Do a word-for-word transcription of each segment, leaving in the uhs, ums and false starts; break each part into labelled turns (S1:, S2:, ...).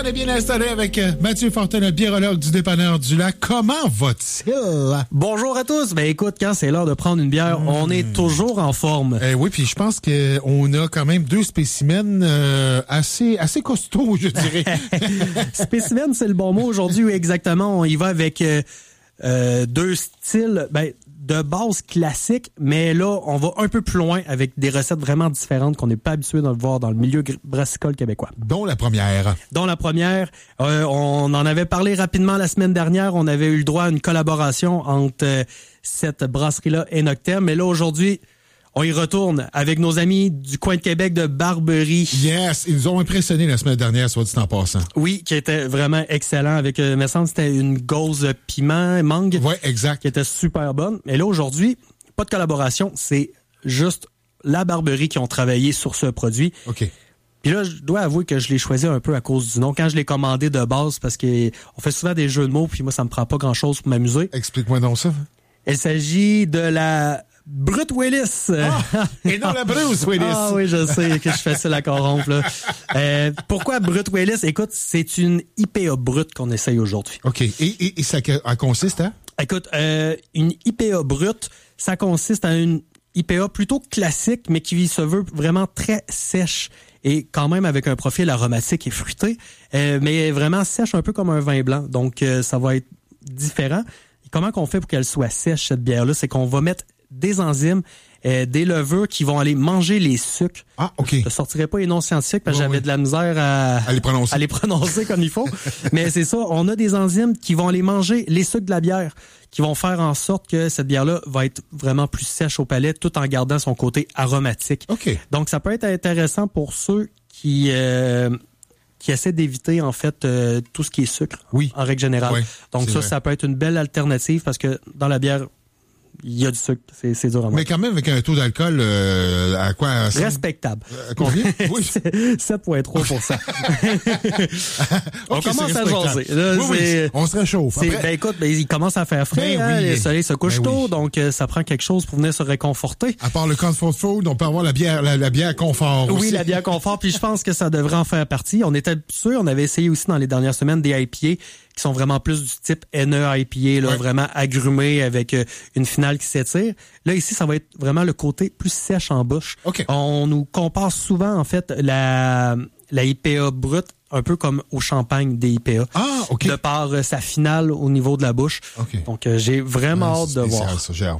S1: on est bien installé avec Mathieu Fortin, le biérologue du dépanneur du Lac. Comment va-t-il?
S2: Bonjour à tous. Ben écoute, quand c'est l'heure de prendre une bière, mmh. on est toujours en forme.
S1: Eh oui, puis je pense qu'on a quand même deux spécimens euh, assez assez costauds, je dirais.
S2: Spécimen, c'est le bon mot aujourd'hui. Oui, exactement. On y va avec euh, euh, deux styles ben, de base classique, mais là, on va un peu plus loin avec des recettes vraiment différentes qu'on n'est pas habitué de voir dans le milieu brassicole québécois.
S1: Dont la première.
S2: Dont la première. Euh, on en avait parlé rapidement la semaine dernière. On avait eu le droit à une collaboration entre euh, cette brasserie-là et Noctem. Mais là, aujourd'hui, on y retourne avec nos amis du coin de Québec de Barberie.
S1: Yes! Ils nous ont impressionnés la semaine dernière, soit dit en passant.
S2: Oui, qui était vraiment excellent. Avec, euh, me semble, c'était une gauze piment, mangue.
S1: Oui, exact.
S2: Qui était super bonne. Mais là, aujourd'hui, pas de collaboration. C'est juste la Barberie qui ont travaillé sur ce produit.
S1: OK.
S2: Puis là, je dois avouer que je l'ai choisi un peu à cause du nom. Quand je l'ai commandé de base, parce que on fait souvent des jeux de mots, puis moi, ça me prend pas grand-chose pour m'amuser.
S1: Explique-moi donc ça.
S2: Il s'agit de la Brut Willis.
S1: Ah, et non la Bruce Willis.
S2: Ah oui, je sais que je fais ça la corrompre, là. Euh, pourquoi Brut Willis? Écoute, c'est une I P A brute qu'on essaye aujourd'hui.
S1: OK. Et, et, et ça consiste à?
S2: Écoute, euh, une I P A brute, ça consiste à une I P A plutôt classique, mais qui se veut vraiment très sèche et quand même avec un profil aromatique et fruité, euh, mais vraiment sèche un peu comme un vin blanc. Donc, euh, ça va être différent. Et comment qu'on fait pour qu'elle soit sèche, cette bière-là? C'est qu'on va mettre des enzymes, euh, des levures qui vont aller manger les sucres.
S1: Ah, OK.
S2: Je ne sortirais pas les noms scientifiques parce que
S1: oui,
S2: j'avais
S1: oui.
S2: de la misère à,
S1: à, les prononcer.
S2: à les prononcer comme il faut. Mais c'est ça, on a des enzymes qui vont aller manger les sucres de la bière, qui vont faire en sorte que cette bière-là va être vraiment plus sèche au palais tout en gardant son côté aromatique.
S1: OK.
S2: Donc, ça peut être intéressant pour ceux qui... Euh, qui essaie d'éviter, en fait, euh, tout ce qui est sucre,
S1: oui.
S2: en règle générale.
S1: Oui,
S2: donc ça,
S1: vrai.
S2: ça peut être une belle alternative parce que dans la bière, il y a du sucre. C'est, c'est dur à manger.
S1: Mais quand même, avec un taux d'alcool, euh, à quoi? À
S2: respectable.
S1: À combien? Oui.
S2: sept virgule trois pour cent.
S1: Okay,
S2: on commence à jaser. Là,
S1: oui, oui, on se réchauffe.
S2: C'est, ben écoute, ben, il commence à faire frais.
S1: Ben
S2: hein,
S1: oui,
S2: le soleil se couche
S1: ben
S2: tôt,
S1: oui.
S2: donc euh, ça prend quelque chose pour venir se réconforter.
S1: À part le comfort food, on peut avoir la bière, la, la bière confort
S2: oui,
S1: aussi.
S2: la bière confort. Puis je pense que ça devrait en faire partie. On était sûr, on avait essayé aussi dans les dernières semaines des I P A qui sont vraiment plus du type N E I P A, là,
S1: ouais.
S2: vraiment agrumé avec euh, une finale qui s'étire. Là, ici, ça va être vraiment le côté plus sèche en bouche.
S1: Okay.
S2: On nous compare souvent, en fait, la, la I P A brute un peu comme au champagne des I P A.
S1: Ah, OK.
S2: De par euh, sa finale au niveau de la bouche.
S1: Okay.
S2: Donc, euh, j'ai vraiment
S1: ah,
S2: hâte de
S1: spécial,
S2: voir.
S1: Ça, j'ai hâte.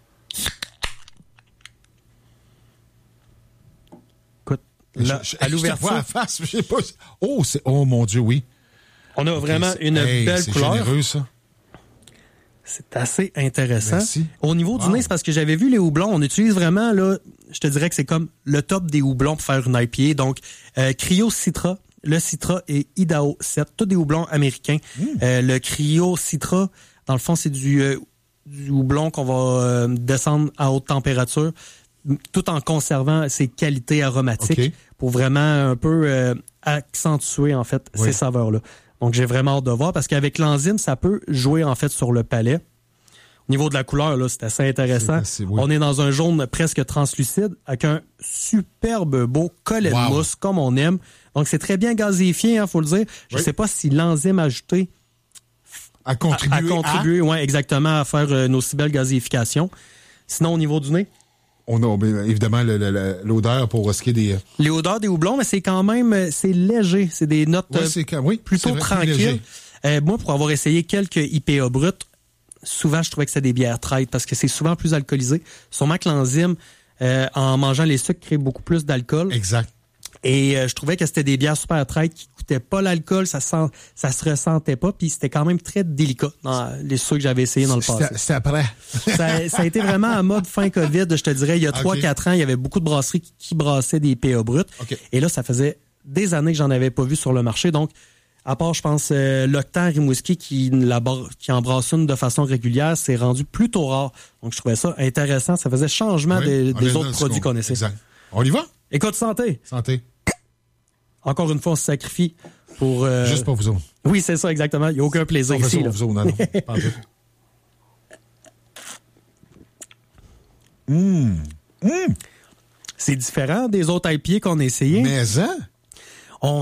S2: Écoute, là,
S1: je, je,
S2: à l'ouverture.
S1: Je te vois à face, je sais pas. Oh, c'est, oh mon Dieu, oui.
S2: On a
S1: okay,
S2: vraiment une
S1: hey,
S2: belle
S1: c'est
S2: couleur.
S1: C'est généreux, ça.
S2: C'est assez intéressant.
S1: Merci.
S2: Au niveau
S1: wow.
S2: du nez, c'est parce que j'avais vu les houblons. On utilise vraiment, là, je te dirais que c'est comme le top des houblons pour faire une I P A. Donc, euh, Cryo Citra, le Citra et Idaho sept, tous des houblons américains. Mm. Euh, le Cryo Citra, dans le fond, c'est du, euh, du houblon qu'on va euh, descendre à haute température, tout en conservant ses qualités aromatiques okay. pour vraiment un peu euh, accentuer, en fait, oui. ces saveurs-là. Donc, j'ai vraiment hâte de voir parce qu'avec l'enzyme, ça peut jouer en fait sur le palais. Au niveau de la couleur, là, c'est assez intéressant. C'est assez, oui. On est dans un jaune presque translucide avec un superbe beau collet wow. de mousse comme on aime. Donc, c'est très bien gazéifié, hein, faut le dire. Je ne oui. sais pas si l'enzyme ajoutée
S1: a contribué,
S2: a, a contribué
S1: à...
S2: ouais, exactement à faire euh, nos si belles gazéifications. Sinon, au niveau du nez,
S1: on a évidemment le, le, l'odeur pour ce qui est des...
S2: Les odeurs des houblons, mais c'est quand même, c'est léger. C'est des notes
S1: ouais, c'est quand, oui,
S2: plutôt
S1: c'est
S2: tranquilles. Euh, moi, pour avoir essayé quelques I P A brutes, souvent, je trouvais que c'était des bières traîtres parce que c'est souvent plus alcoolisé. Sûrement que l'enzyme, euh, en mangeant les sucres, crée beaucoup plus d'alcool.
S1: Exact.
S2: Et euh, je trouvais que c'était des bières super traîtres qui goûtaient pas l'alcool, ça sent, ça se ressentait pas, puis c'était quand même très délicat dans les ceux que j'avais essayé dans le passé.
S1: C'est après.
S2: ça, ça a été vraiment en mode fin COVID, je te dirais. Il y a trois quatre okay. ans, il y avait beaucoup de brasseries qui, qui brassaient des I P A brutes.
S1: Okay. Et
S2: là, ça faisait des années que j'en avais pas vu sur le marché. Donc, à part, je pense, euh, l'Octan Rimouski qui, la, qui en brasse une de façon régulière, c'est rendu plutôt rare. Donc, je trouvais ça intéressant. Ça faisait changement oui, des, des autres produits qu'on essaie.
S1: Exact. On y va?
S2: Écoute, santé.
S1: Santé.
S2: Encore une fois, on se sacrifie pour... Euh...
S1: Juste pour vous autres.
S2: Oui, c'est ça, exactement. Il n'y a aucun plaisir
S1: on
S2: ici.
S1: Pour vous autres, non, non. Pas mmh. Mmh.
S2: C'est différent des autres I P A qu'on a essayé.
S1: Mais ça?
S2: On reste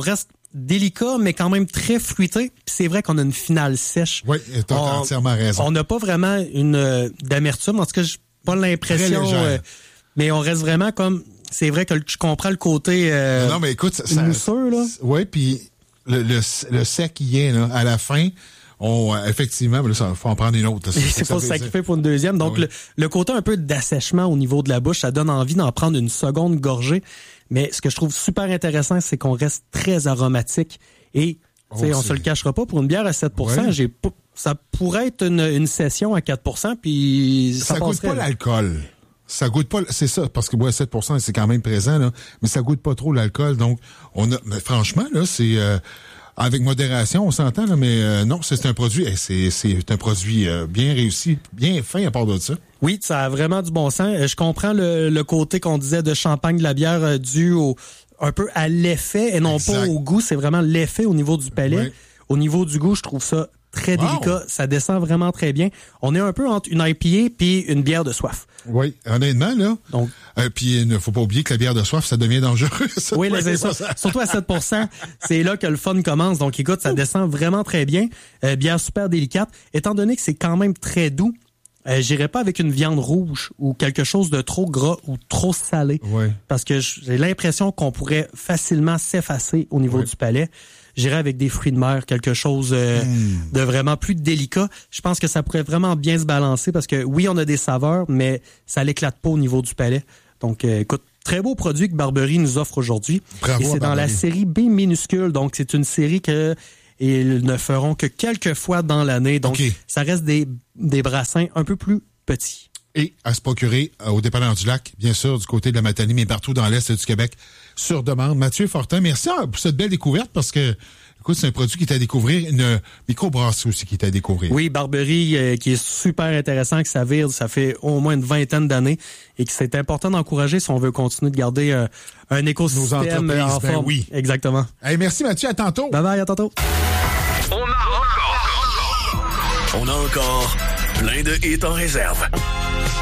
S2: délicat, mais quand même très fruité. Puis c'est vrai qu'on a une finale sèche.
S1: Oui, tu as entièrement raison.
S2: On n'a pas vraiment une euh, d'amertume. En tout cas, j'ai pas l'impression. Euh, mais on reste vraiment comme... C'est vrai que je comprends le côté euh,
S1: non, non, mais écoute, ça,
S2: mousseux, là.
S1: Oui, puis le, le, le sec qui est là, à la fin... On, euh, effectivement, il faut en prendre une autre.
S2: Là, c'est pas ça qui fait pour une deuxième. Donc, ah oui. le, le côté un peu d'assèchement au niveau de la bouche, ça donne envie d'en prendre une seconde gorgée. Mais ce que je trouve super intéressant, c'est qu'on reste très aromatique. Et oh, on se le cachera pas, pour une bière à sept pour cent, ouais. j'ai pas, ça pourrait être une, une session à quatre pour cent, puis ça,
S1: ça goûte pas l'alcool. Ça goûte pas, c'est ça, parce que ouais, sept pour cent, c'est quand même présent, là, mais ça goûte pas trop l'alcool. Donc, on a, mais franchement, là, c'est... Euh, avec modération, on s'entend, là, mais euh, non, c'est un produit, c'est, c'est un produit euh, bien réussi, bien fin à part de ça.
S2: Oui, ça a vraiment du bon sens. Je comprends le, le côté qu'on disait de champagne de la bière euh, dû au, un peu à l'effet et non exact. Pas au goût. C'est vraiment l'effet au niveau du palais. Oui. Au niveau du goût, je trouve ça très wow. délicat. Ça descend vraiment très bien. On est un peu entre une I P A puis une bière de soif.
S1: Oui, honnêtement, là. Donc, euh, puis il ne faut pas oublier que la bière de soif, ça devient dangereux. Ça
S2: oui, là, c'est ça. Surtout à sept pour cent, c'est là que le fun commence. Donc, écoute, ça descend vraiment très bien. Euh, bière super délicate. Étant donné que c'est quand même très doux, euh, j'irais pas avec une viande rouge ou quelque chose de trop gras ou trop salé.
S1: Oui.
S2: Parce que j'ai l'impression qu'on pourrait facilement s'effacer au niveau oui. du palais. J'irais avec des fruits de mer, quelque chose euh, mmh. de vraiment plus délicat. Je pense que ça pourrait vraiment bien se balancer parce que oui, on a des saveurs, mais ça l'éclate pas au niveau du palais. Donc, euh, écoute, très beau produit que Barberie nous offre aujourd'hui.
S1: Bravo
S2: et c'est dans la série B minuscule. Donc, c'est une série que ils ne feront que quelques fois dans l'année. Donc, okay. ça reste des, des brassins un peu plus petits.
S1: Et à se procurer euh, au dépanneur du Lac, bien sûr, du côté de la Matanie, mais partout dans l'Est du Québec, sur demande. Mathieu Fortin, merci pour cette belle découverte parce que, écoute, c'est un produit qui est à découvrir, une microbrasserie aussi qui est à découvrir.
S2: Oui, Barberie, euh, qui est super intéressant, que ça vire, ça fait au moins une vingtaine d'années et que c'est important d'encourager si on veut continuer de garder euh, un écosystème en
S1: ben
S2: forme.
S1: Oui.
S2: Exactement.
S1: Hey, merci Mathieu, à tantôt.
S2: Bye bye, à tantôt.
S3: On a encore, on a encore plein de hits en réserve.